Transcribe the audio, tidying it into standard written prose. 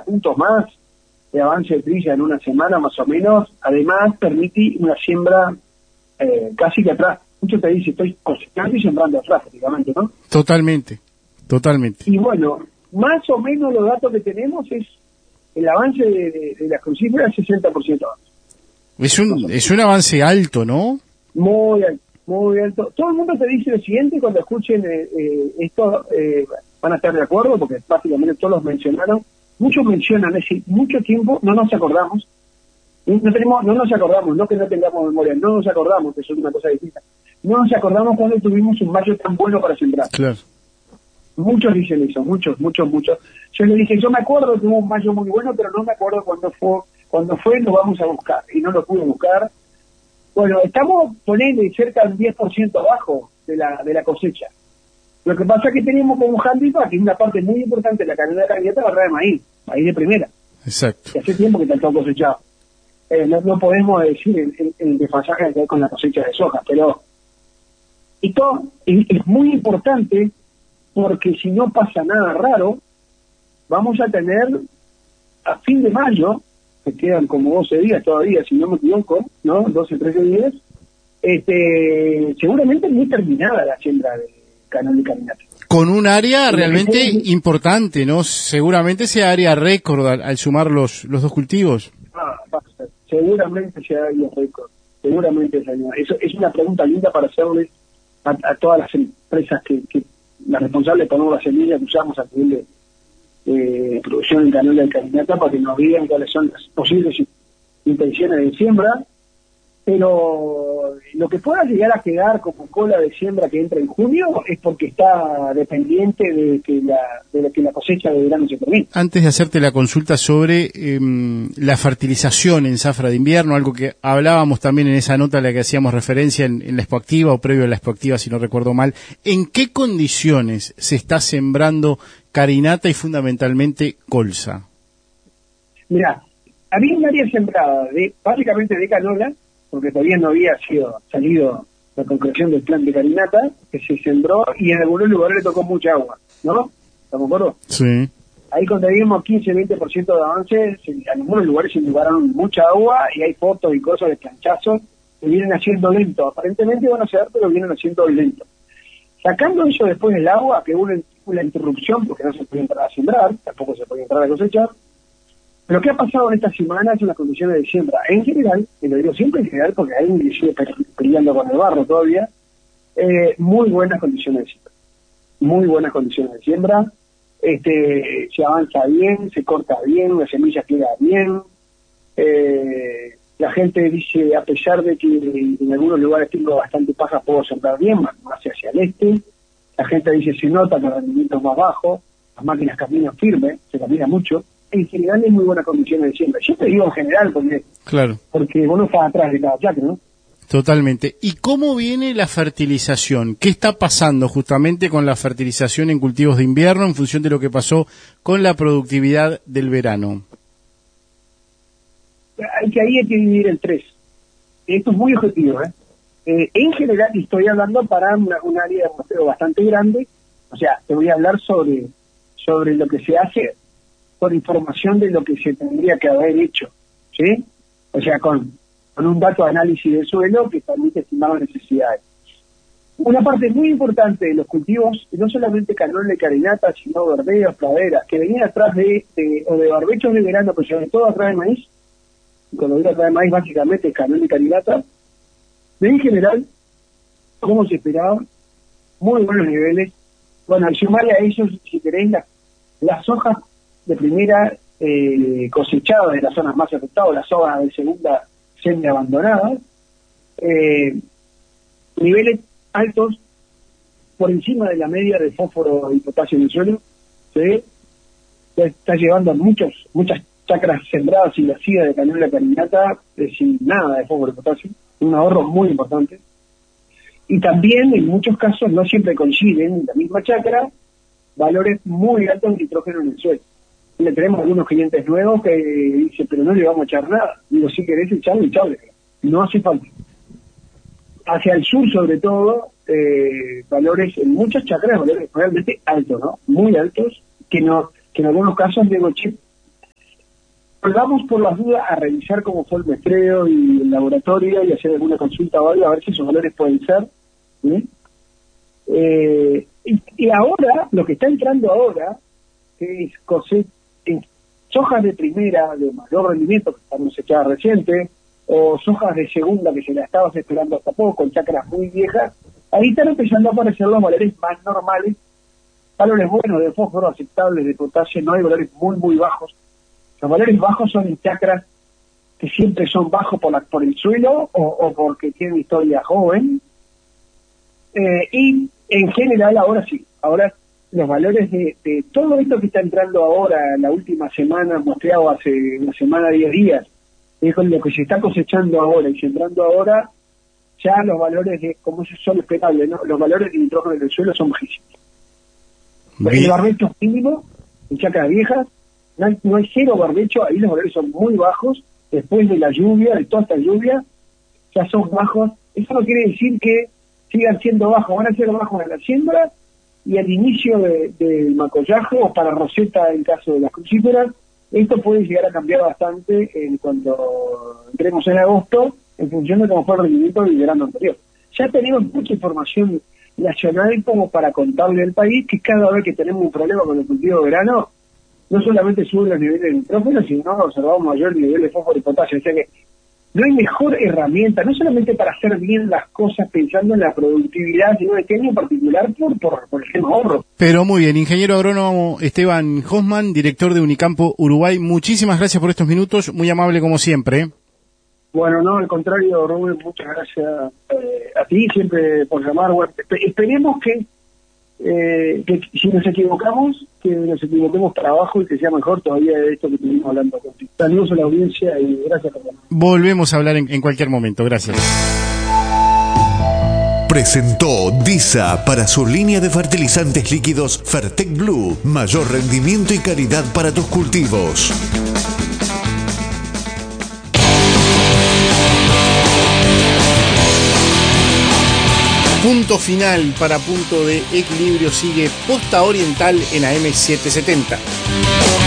puntos más de avance de trilla en una semana más o menos. Además permite una siembra casi que atrás. Muchos te dicen, estoy cosechando y sembrando atrás prácticamente, ¿no? Totalmente. Y bueno, más o menos los datos que tenemos es el avance de la crucífera es 60% avance. Es un avance alto, ¿no? Muy alto, muy alto. Todo el mundo te dice lo siguiente, cuando escuchen esto van a estar de acuerdo, porque prácticamente todos los mencionaron. Muchos mencionan, es decir, mucho tiempo no nos acordamos, no nos acordamos, no que no tengamos memoria, no nos acordamos, que eso es una cosa distinta. No nos acordamos cuando tuvimos un mayo tan bueno para sembrar. Claro. Muchos dicen eso, muchos. Yo le dije, yo me acuerdo que hubo un mayo muy bueno, pero no me acuerdo cuándo fue. Cuando fue, lo vamos a buscar, y no lo pude buscar. Bueno, estamos poniendo cerca del 10% abajo de la cosecha. Lo que pasa es que tenemos como un handicap, que es una parte muy importante de la cadena de cañeta, la de maíz de primera. Exacto. Que hace tiempo que está todo cosechado. No podemos decir el desfasaje que hay con la cosecha de soja, pero esto es muy importante, porque si no pasa nada raro, vamos a tener a fin de mayo, que quedan como 12 días todavía, si no me equivoco, ¿no? 12, 13 días, seguramente muy terminada la siembra de canal de caminata. Con un área realmente importante, ¿no? Seguramente sea área récord al sumar los dos cultivos. Seguramente sea área récord, seguramente sea. Eso es una pregunta linda para hacerle a todas las empresas que las responsables ponemos la semilla que usamos a nivel de producción en canal de caminata, para que nos digan cuáles son las posibles intenciones de siembra. Pero lo que pueda llegar a quedar como cola de siembra que entra en junio es porque está dependiente de que la cosecha de verano se termine. Antes de hacerte la consulta sobre la fertilización en zafra de invierno, algo que hablábamos también en esa nota a la que hacíamos referencia en la expoactiva o previo a la expoactiva, si no recuerdo mal, ¿en qué condiciones se está sembrando carinata y fundamentalmente colza? Mirá, había un área sembrada básicamente de canola, porque todavía no había salido la concreción del plan de carinata, que se sembró y en algunos lugares le tocó mucha agua, ¿no? ¿Estamos de acuerdo? Sí. Ahí conseguimos 15-20% de avance, en algunos lugares se llevaron mucha agua y hay fotos y cosas de planchazos que vienen haciendo lento. Aparentemente van a ser, pero vienen haciendo lento. Sacando eso después del agua, que hubo una interrupción porque no se podía entrar a sembrar, tampoco se podía entrar a cosechar. Lo que ha pasado en esta semana es las condiciones de siembra. En general, y lo digo siempre en general porque hay un que sigue peleando con el barro todavía, muy buenas condiciones de siembra. Muy buenas condiciones de siembra. Se avanza bien, se corta bien, la semilla queda bien. La gente dice, a pesar de que en algunos lugares tengo bastante paja, puedo sembrar bien, más hacia el este. La gente dice, se nota que el rendimiento es más bajo, las máquinas caminan firme, se camina mucho. En general hay muy buenas condiciones de siembra. Yo te digo en general porque vos no estás atrás de cada chacra, ¿no? Totalmente. ¿Y cómo viene la fertilización? ¿Qué está pasando justamente con la fertilización en cultivos de invierno en función de lo que pasó con la productividad del verano? Ahí hay que dividir en tres. Esto es muy objetivo, en general, y estoy hablando para un área de muestreo bastante grande, o sea, te voy a hablar sobre lo que se hace por información de lo que se tendría que haber hecho, ¿sí? O sea, con un dato de análisis del suelo que permite estimar las necesidades. Una parte muy importante de los cultivos, no solamente canola y carinata, sino verdeos, praderas, que venían atrás o de barbechos de verano, pero sobre todo atrás de maíz. Y cuando digo atrás de maíz, básicamente canola y carinata. En general, como se esperaba, muy buenos niveles. Bueno, al sumarle a ellos, si queréis, las hojas de primera cosechadas de las zonas más afectadas, las hojas de segunda semi abandonadas, niveles altos por encima de la media de fósforo y potasio en el suelo, ¿sí? Está llevando a muchas chacras sembradas y vacías de canola carinata sin nada de fósforo y potasio, un ahorro muy importante. Y también en muchos casos no siempre coinciden en la misma chacra valores muy altos de nitrógeno en el suelo. Le tenemos algunos clientes nuevos que dicen, pero no le vamos a echar nada. Digo, si querés echarle, no hace falta. Hacia el sur, sobre todo, valores en muchas chacras, valores realmente altos, ¿no? Muy altos, que en algunos casos digo, volvamos por las dudas a revisar cómo fue el muestreo y el laboratorio y hacer alguna consulta o algo, a ver si esos valores pueden ser. ¿Sí? Y ahora, lo que está entrando ahora, que es sojas de primera de mayor rendimiento, que están cosechadas reciente, o sojas de segunda que se la estabas esperando hasta poco, en chacras muy viejas, ahí están empezando a aparecer los valores más normales, valores buenos de fósforo, aceptables de potasio, no hay valores muy, muy bajos. Los valores bajos son en chacras que siempre son bajos por el suelo o porque tienen historia joven. Y en general ahora sí, ahora los valores de todo esto que está entrando ahora, la última semana, mostrado hace una semana, 10 días, es con lo que se está cosechando ahora y sembrando ahora, ya los valores de, como son esperables, ¿no? Los valores de nitrógeno del suelo son bajísimos. El barbecho es mínimo, en chacras viejas, no hay cero barbecho, ahí los valores son muy bajos, después de la lluvia, de toda esta lluvia, ya son bajos. Eso no quiere decir que sigan siendo bajos, van a ser bajos en la siembra y al inicio del macollaje o para roseta en caso de las crucíferas. Esto puede llegar a cambiar bastante cuando entremos en agosto, en función de cómo fue el rendimiento del verano anterior. Ya tenemos mucha información nacional como para contarle al país que cada vez que tenemos un problema con el cultivo de verano, no solamente suben los niveles de nitrógeno, sino observamos mayor nivel de fósforo y potasio. O sea que no hay mejor herramienta, no solamente para hacer bien las cosas pensando en la productividad, sino este año en particular por el tema ahorro. Pero muy bien, ingeniero agrónomo Esteban Hoffman, director de Unicampo Uruguay, muchísimas gracias por estos minutos, muy amable como siempre. Bueno, no, al contrario, Rubén, muchas gracias a ti siempre por llamar. Bueno, esperemos que si nos equivocamos, que nos equivoquemos para abajo y que sea mejor todavía de esto que estuvimos hablando contigo. Saludos a la audiencia y gracias por llamar. Volvemos a hablar en cualquier momento, gracias. Presentó DISA para su línea de fertilizantes líquidos Fertec Blue. Mayor rendimiento y calidad para tus cultivos. Punto final para Punto de Equilibrio. Sigue Posta Oriental en AM 770.